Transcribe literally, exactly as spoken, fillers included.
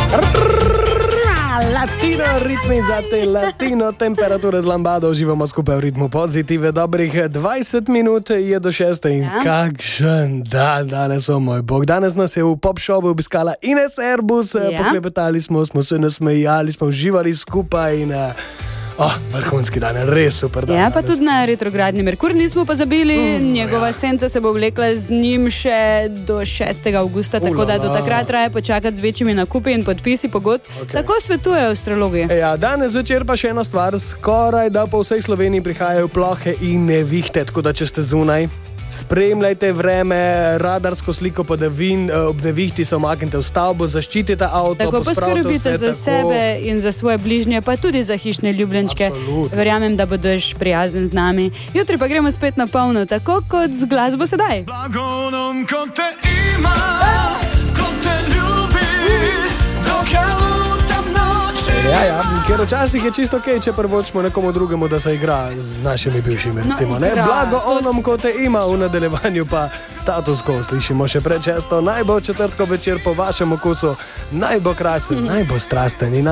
Latino ritmi za te latino temperature z Lambado. Živamo skupaj v ritmu pozitive. Dobrih dvajset minut je do šeste in ja. Kakšen dan danes, o moj bog. Danes nas je v pop šovu obiskala Ines Erbus. Ja. Poklepetali smo, smo se nasmejali, smo uživali skupaj in... Oh, vrhunski dan, res super dan. Ja, pa tudi na retrogradni Merkur nismo pozabili. Mm, Njegova ja. senca se bo vlekla z njim še do šestega avgusta, tako Ulala. da do takrat traje počakati z večjimi nakupi in podpisi pogod. Okay. Tako svetujejo astrologi. Ja, danes večer pa še ena stvar. Skoraj da po vsej Sloveniji prihajajo plohe in nevihte, tako da če ste zunaj, spremljajte vreme, radarsko sliko padavin, ob nevihti se omaknite v stavbo, zaščitite avto, tako poskrbite za tako... sebe in za svoje bližnje, pa tudi za hišne ljubljenčke. Absolutno. Verjamem, da bo dež prijazen z nami. Jutri pa gremo spet na polno, tako kot z glasbo sedaj. Blagonom, ko te ima, ko te ljubi, dokaj lutam noči. Ja, ja, ker včasih je čisto okej, če prvočimo nekomu drugemu, da se igra z našimi bivšimi, recimo, no, ne? Blago onom, ko te ima, v nadaljevanju pa status quo slišimo še pred šesto. Naj bo četrtko večer po vašem okusu, naj bo krasen, naj bo strasten in